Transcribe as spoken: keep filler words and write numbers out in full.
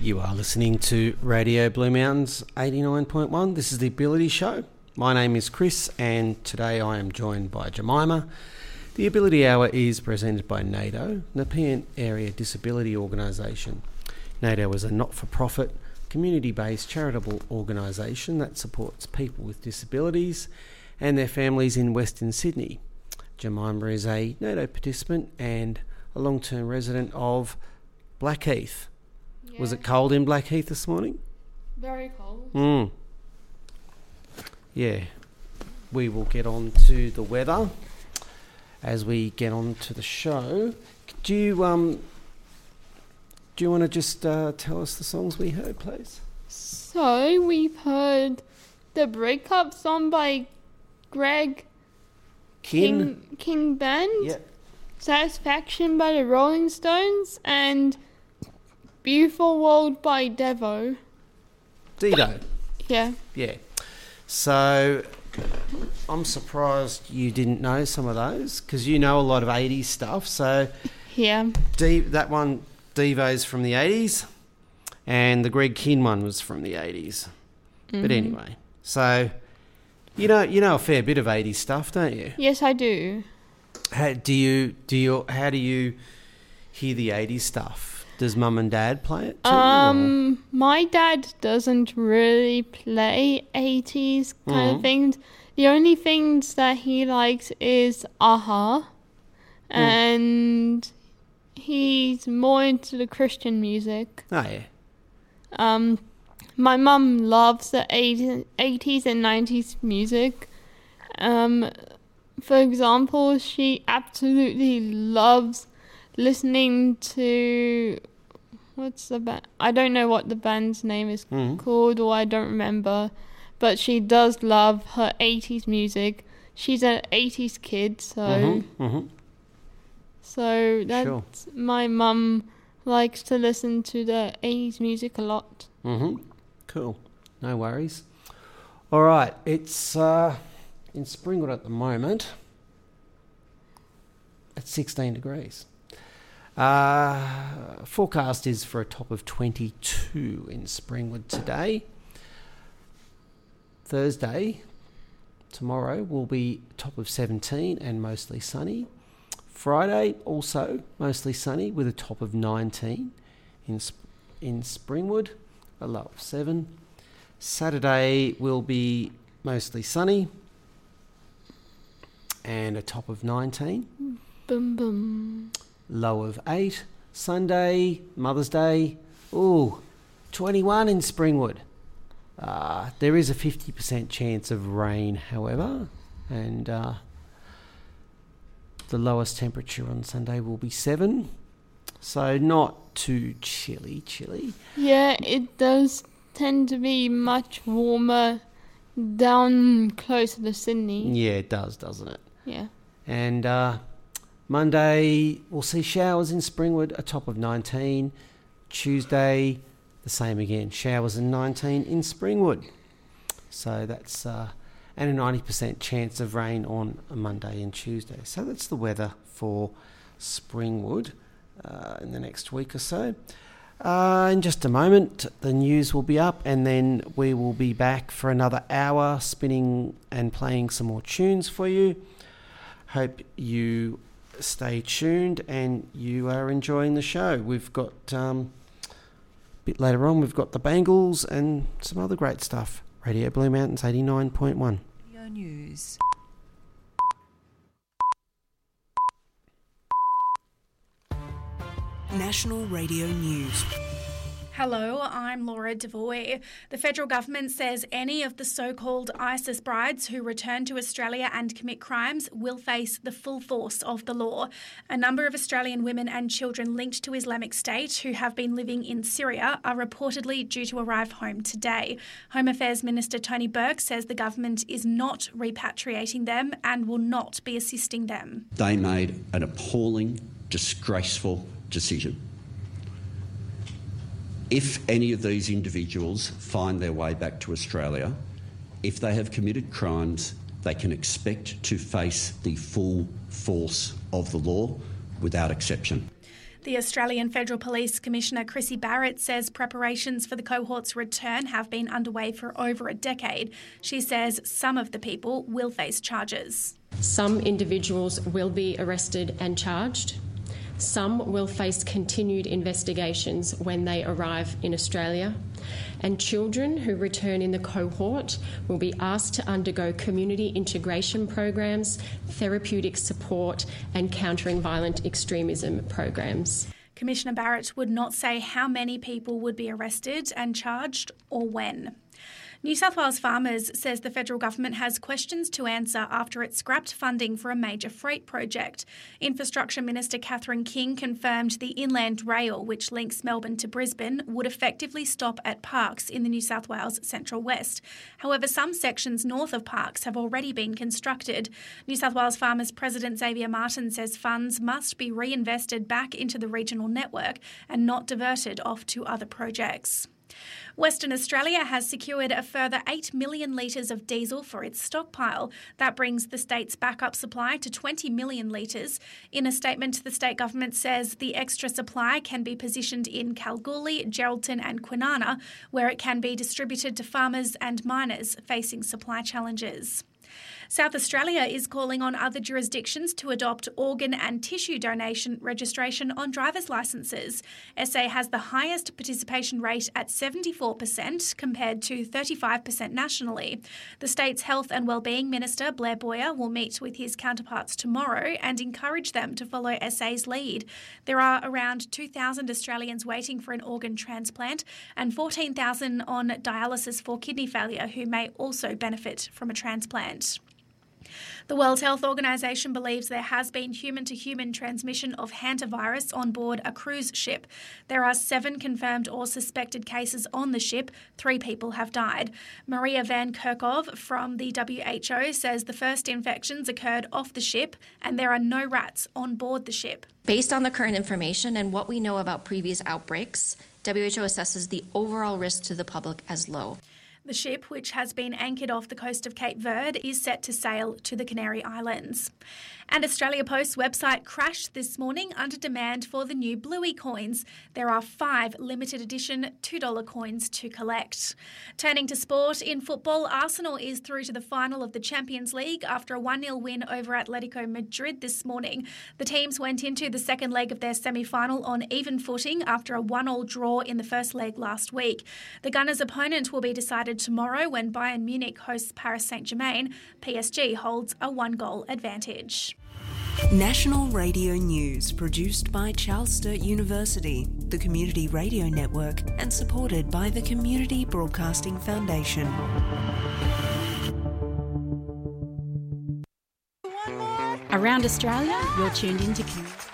You are listening to Radio Blue Mountains eighty-nine point one. This is The Ability Show. My name is Chris, and today I am joined by Jemima. The Ability Hour is presented by NAIDO, Nepean Area Disability Organisation. NAIDO is a not-for-profit, community-based charitable organisation that supports people with disabilities and their families in Western Sydney. Jemima is a NAIDO participant and a long-term resident of Blackheath. Yeah. Was it cold in Blackheath this morning? Very cold. Mm. Yeah. We will get on to the weather as we get on to the show. Do you um do you want to just uh, tell us the songs we heard, please? So we've heard the Breakup song by Greg Kin. King, King Band. Yep. Satisfaction by the Rolling Stones and Beautiful World by Devo. Dido. Yeah. Yeah. So I'm surprised you didn't know some of those because you know a lot of eighties stuff. So yeah, D- that one, Devo's from the eighties, and the Greg Kin one was from the eighties. Mm-hmm. But anyway, so you know you know a fair bit of eighties stuff, don't you? Yes, I do. How do you do you how do you hear the eighties stuff? Does mum and dad play it too? Um, or? My dad doesn't really play eighties kind mm-hmm. of things. The only things that he likes is a-ha, mm. and he's more into the Christian music. Oh, yeah. Um, my mum loves the eighties and nineties music. Um, for example, she absolutely loves listening to... What's the band? I don't know what the band's name is mm-hmm. called, or I don't remember. But she does love her eighties music. She's an eighties kid, so... Mm-hmm. Mm-hmm. So that's... Sure. My mum likes to listen to the eighties music a lot. Mm-hmm. Cool. No worries. All right. It's uh, in Springwood at the moment. It's sixteen degrees. Uh, forecast is for a top of twenty-two in Springwood today. Thursday, tomorrow, will be top of seventeen and mostly sunny. Friday, also mostly sunny with a top of nineteen in in Springwood, a low of seven. Saturday will be mostly sunny and a top of nineteen. Boom, boom. Low of eight. Sunday, Mother's Day, ooh, twenty-one in Springwood. Uh, there is a fifty percent chance of rain, however, and uh, the lowest temperature on Sunday will be seven, so not too chilly, chilly. Yeah, it does tend to be much warmer down closer to Sydney. Yeah, it does, doesn't it? Yeah. And uh, Monday, we'll see showers in Springwood, a top of nineteen. Tuesday, the same again, showers and nineteen in Springwood. So that's, uh, and a ninety percent chance of rain on a Monday and Tuesday. So that's the weather for Springwood uh, in the next week or so. Uh, in just a moment, the news will be up, and then we will be back for another hour spinning and playing some more tunes for you. Hope you stay tuned and you are enjoying the show. We've got, um, a bit later on, we've got the Bangles and some other great stuff. Radio Blue Mountains eighty-nine point one. Radio News. National Radio News. Hello, I'm Laura Devoy. The federal government says any of the so-called ISIS brides who return to Australia and commit crimes will face the full force of the law. A number of Australian women and children linked to Islamic State who have been living in Syria are reportedly due to arrive home today. Home Affairs Minister Tony Burke says the government is not repatriating them and will not be assisting them. They made an appalling, disgraceful decision. If any of these individuals find their way back to Australia, if they have committed crimes, they can expect to face the full force of the law without exception. The Australian Federal Police Commissioner Chrissy Barrett says preparations for the cohort's return have been underway for over a decade. She says some of the people will face charges. Some individuals will be arrested and charged. Some will face continued investigations when they arrive in Australia. And children who return in the cohort will be asked to undergo community integration programs, therapeutic support and countering violent extremism programs. Commissioner Barrett would not say how many people would be arrested and charged or when. New South Wales Farmers says the federal government has questions to answer after it scrapped funding for a major freight project. Infrastructure Minister Catherine King confirmed the Inland Rail, which links Melbourne to Brisbane, would effectively stop at Parkes in the New South Wales Central West. However, some sections north of Parkes have already been constructed. New South Wales Farmers President Xavier Martin says funds must be reinvested back into the regional network and not diverted off to other projects. Western Australia has secured a further eight million litres of diesel for its stockpile. That brings the state's backup supply to twenty million litres. In a statement, the state government says the extra supply can be positioned in Kalgoorlie, Geraldton and Kwinana, where it can be distributed to farmers and miners facing supply challenges. South Australia is calling on other jurisdictions to adopt organ and tissue donation registration on driver's licences. S A has the highest participation rate at seventy-four percent compared to thirty-five percent nationally. The state's Health and Wellbeing Minister, Blair Boyer, will meet with his counterparts tomorrow and encourage them to follow S A's lead. There are around two thousand Australians waiting for an organ transplant and fourteen thousand on dialysis for kidney failure who may also benefit from a transplant. The World Health Organization believes there has been human-to-human transmission of hantavirus on board a cruise ship. There are seven confirmed or suspected cases on the ship. Three people have died. Maria Van Kerkhove from the W H O says the first infections occurred off the ship and there are no rats on board the ship. Based on the current information and what we know about previous outbreaks, W H O assesses the overall risk to the public as low. The ship, which has been anchored off the coast of Cape Verde, is set to sail to the Canary Islands. And Australia Post's website crashed this morning under demand for the new Bluey coins. There are five limited edition two dollar coins to collect. Turning to sport, in football, Arsenal is through to the final of the Champions League after a one nil win over Atletico Madrid this morning. The teams went into the second leg of their semi-final on even footing after a one all draw in the first leg last week. The Gunners' opponent will be decided tomorrow when Bayern Munich hosts Paris Saint-Germain. P S G holds a one-goal advantage. National Radio News, produced by Charles Sturt University, the Community Radio Network, and supported by the Community Broadcasting Foundation. Around Australia, you're tuned into Community.